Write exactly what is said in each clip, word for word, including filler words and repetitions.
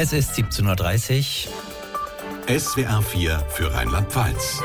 Es ist siebzehn Uhr dreißig. S W R vier für Rheinland-Pfalz.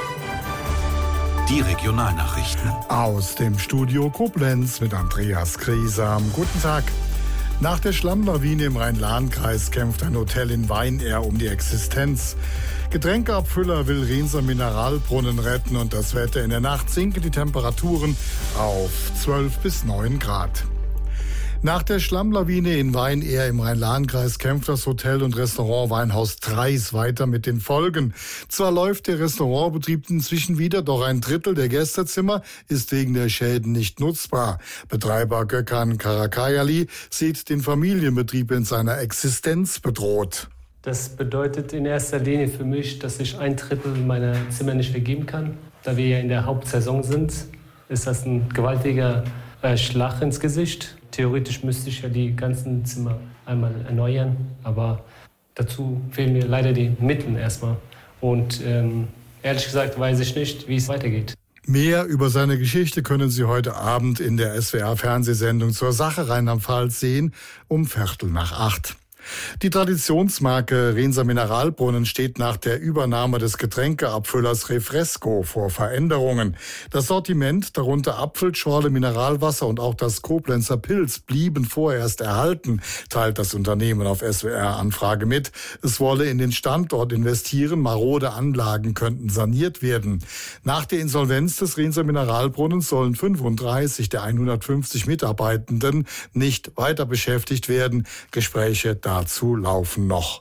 Die Regionalnachrichten. Aus dem Studio Koblenz mit Andreas Griesam. Guten Tag. Nach der Schlammlawine im Rhein-Lahn-Kreis kämpft ein Hotel in Weinehr um die Existenz. Getränkeabfüller will Rienser Mineralbrunnen retten und das Wetter. In der Nacht sinken die Temperaturen auf zwölf bis neun Grad. Nach der Schlammlawine in Weinehr im Rhein-Lahn-Kreis kämpft das Hotel und Restaurant Weinhaus Treis weiter mit den Folgen. Zwar läuft der Restaurantbetrieb inzwischen wieder, doch ein Drittel der Gästezimmer ist wegen der Schäden nicht nutzbar. Betreiber Gökhan Karakayali sieht den Familienbetrieb in seiner Existenz bedroht. Das bedeutet in erster Linie für mich, dass ich ein Drittel meiner Zimmer nicht vergeben kann. Da wir ja in der Hauptsaison sind, ist das ein gewaltiger äh, Schlag ins Gesicht. Theoretisch müsste ich ja die ganzen Zimmer einmal erneuern, aber dazu fehlen mir leider die Mittel erstmal. Und ähm, ehrlich gesagt weiß ich nicht, wie es weitergeht. Mehr über seine Geschichte können Sie heute Abend in der S W R-Fernsehsendung zur Sache Rheinland-Pfalz sehen, um Viertel nach acht. Die Traditionsmarke Rienser Mineralbrunnen steht nach der Übernahme des Getränkeabfüllers Refresco vor Veränderungen. Das Sortiment, darunter Apfelschorle, Mineralwasser und auch das Koblenzer Pilz, blieben vorerst erhalten, teilt das Unternehmen auf S W R-Anfrage mit. Es wolle in den Standort investieren, marode Anlagen könnten saniert werden. Nach der Insolvenz des Rienser Mineralbrunnens sollen fünfunddreißig der hundertfünfzig Mitarbeitenden nicht weiter beschäftigt werden. Gespräche da Dazu laufen noch.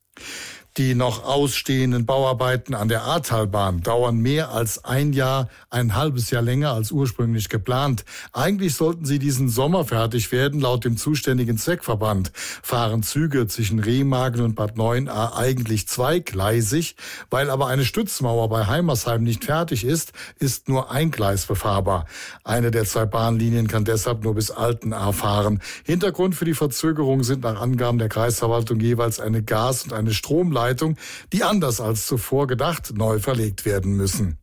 Die noch ausstehenden Bauarbeiten an der Ahrtalbahn dauern mehr als ein Jahr, ein halbes Jahr länger als ursprünglich geplant. Eigentlich sollten sie diesen Sommer fertig werden. Laut dem zuständigen Zweckverband fahren Züge zwischen Remagen und Bad Neuenahr eigentlich zweigleisig. Weil aber eine Stützmauer bei Heimersheim nicht fertig ist, ist nur ein Gleis befahrbar. Eine der zwei Bahnlinien kann deshalb nur bis Altenahr fahren. Hintergrund für die Verzögerung sind nach Angaben der Kreisverwaltung jeweils eine Gas- und eine Stromleitung, die anders als zuvor gedacht neu verlegt werden müssen.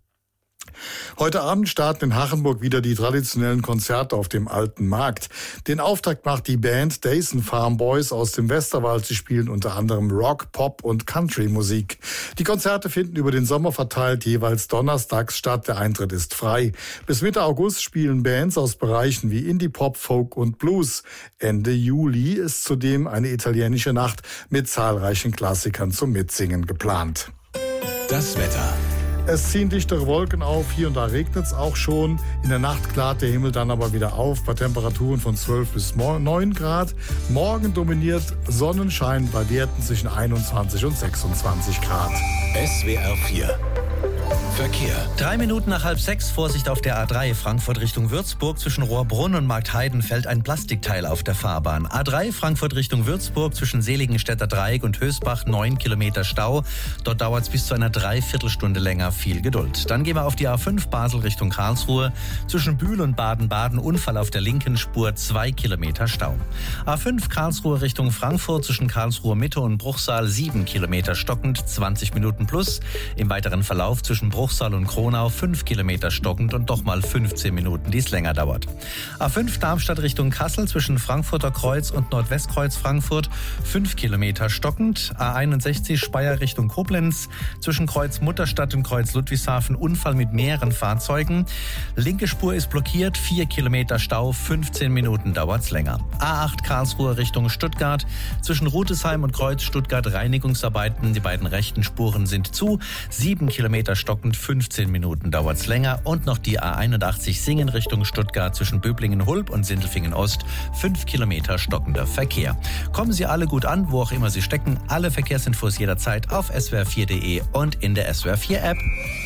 Heute Abend starten in Hachenburg wieder die traditionellen Konzerte auf dem Alten Markt. Den Auftakt macht die Band Dason Farm Boys aus dem Westerwald. Sie spielen unter anderem Rock, Pop und Country-Musik. Die Konzerte finden über den Sommer verteilt jeweils donnerstags statt. Der Eintritt ist frei. Bis Mitte August spielen Bands aus Bereichen wie Indie-Pop, Folk und Blues. Ende Juli ist zudem eine italienische Nacht mit zahlreichen Klassikern zum Mitsingen geplant. Das Wetter. Es ziehen dichtere Wolken auf, hier und da regnet es auch schon. In der Nacht klart der Himmel dann aber wieder auf, bei Temperaturen von zwölf bis neun Grad. Morgen dominiert Sonnenschein bei Werten zwischen einundzwanzig und sechsundzwanzig Grad. S W R vier. Verkehr. Drei Minuten nach halb sechs, Vorsicht auf der A drei, Frankfurt Richtung Würzburg. Zwischen Rohrbrunn und Marktheiden fällt ein Plastikteil auf der Fahrbahn. A drei, Frankfurt Richtung Würzburg, zwischen Seligenstädter Dreieck und Hösbach, neun Kilometer Stau. Dort dauert es bis zu einer Dreiviertelstunde länger. Viel Geduld. Dann gehen wir auf die A fünf, Basel Richtung Karlsruhe. Zwischen Bühl und Baden-Baden, Unfall auf der linken Spur, zwei Kilometer Stau. A fünf, Karlsruhe Richtung Frankfurt, zwischen Karlsruhe Mitte und Bruchsal, sieben Kilometer stockend, zwanzig Minuten plus. Im weiteren Verlauf zwischen Bruchsal und Kronau, fünf Kilometer stockend und doch mal fünfzehn Minuten, die es länger dauert. A fünf, Darmstadt Richtung Kassel, zwischen Frankfurter Kreuz und Nordwestkreuz Frankfurt, fünf Kilometer stockend. A einundsechzig, Speyer Richtung Koblenz, zwischen Kreuz Mutterstadt und Kreuz Ludwigshafen, Unfall mit mehreren Fahrzeugen. Linke Spur ist blockiert, vier Kilometer Stau, fünfzehn Minuten dauert's länger. A acht, Karlsruhe Richtung Stuttgart, zwischen Rutesheim und Kreuz Stuttgart Reinigungsarbeiten. Die beiden rechten Spuren sind zu, sieben Kilometer stockend, fünfzehn Minuten dauert's länger. Und noch die A einundachtzig Singen Richtung Stuttgart, zwischen Böblingen-Hulb und Sindelfingen-Ost, fünf Kilometer stockender Verkehr. Kommen Sie alle gut an, wo auch immer Sie stecken. Alle Verkehrsinfos jederzeit auf S W R vier Punkt de und in der S W R vier App.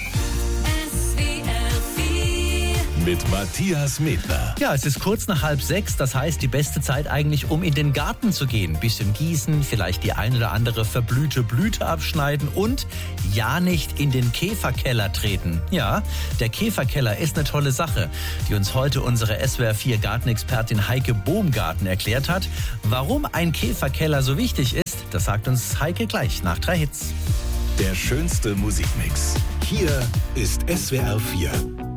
Mit Matthias Medler. Ja, es ist kurz nach halb sechs, das heißt die beste Zeit eigentlich, um in den Garten zu gehen. Bisschen gießen, vielleicht die ein oder andere verblühte Blüte abschneiden und ja nicht in den Käferkeller treten. Ja, der Käferkeller ist eine tolle Sache, die uns heute unsere S W R vier Gartenexpertin Heike Bohmgarten erklärt hat. Warum ein Käferkeller so wichtig ist, das sagt uns Heike gleich nach drei Hits. Der schönste Musikmix. Hier ist S W R vier.